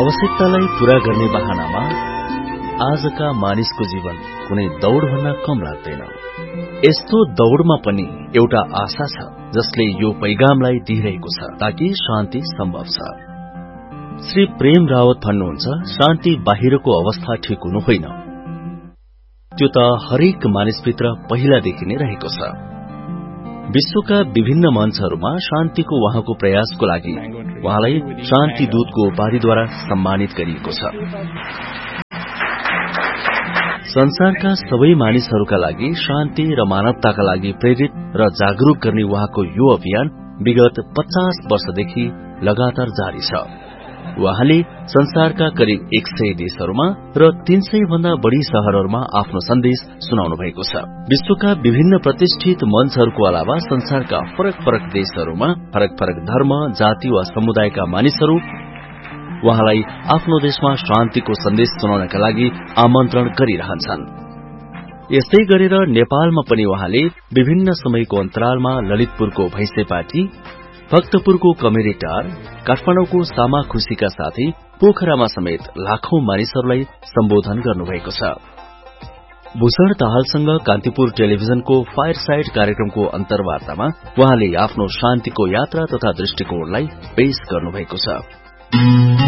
आवश्यकतालाई पूरा गर्ने बहानामा आजका मानिसको जीवन कुनै दौड़भन्दा कम लाग्दैन। यस्तो दौड़मा पनि एउटा आशा छ जसले यो पैगामलाई दिइरहेको छ ताकि शान्ति सम्भव छ। श्री प्रेम रावत भन्नुहुन्छ, शान्ति बाहिरको अवस्था ठिक हुनु होइन, त्यो त हरेक मानिसभित्र पहिलादेखि नै रहेको छ। विश्वका विभिन्न मञ्चहरूमा शान्तिको उहाँको प्रयासको लागि उहाँलाई शान्ति दूतको उपाधिद्वारा सम्मानित गरिएको छ। संसारका सबै मानिसहरूका लागि शान्ति र मानवताका लागि प्रेरित र जागरूक गर्ने उहाँको यो अभियान विगत 50 वर्षदेखि लगातार जारी छ। उहाँले संसारका करिब 100 देशहरूमा र 300 भन्दा बढ़ी शहरहरूमा आफ्नो सन्देश सुनाउनु भएको छ। विश्वका विभिन्न प्रतिष्ठित मञ्चहरूको अलावा संसारका फरक फरक देशहरूमा फरक फरक धर्म, जाति वा समुदायका मानिसहरू उहाँलाई आफ्नो देशमा शान्तिको सन्देश सुनाउनका लागि आमन्त्रण गरिरहन्छन्। यस्तै गरेर नेपालमा पनि उहाँले विभिन्न समयको अन्तरालमा ललितपुरको भैंसेपाटी, भक्तपुरको कमेरीटार, काठमाडौँको सामाखुशीका साथै पोखरामा समेत लाखौं मानिसहरूलाई सम्बोधन गर्नुभएको छ। भूषण दाहालसँग कान्तिपुर टेलिभिजनको फायरसाइड कार्यक्रमको अन्तर्वार्तामा उहाँले आफ्नो शान्तिको यात्रा तथा दृष्टिकोणलाई पेश गर्नुभएको छ।